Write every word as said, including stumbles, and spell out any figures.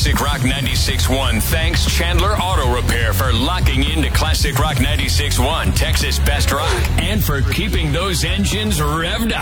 Classic Rock ninety-six point one thanks Chandler Auto Repair for locking into Classic Rock ninety-six point one, Texas Best Rock, and for keeping those engines revved up.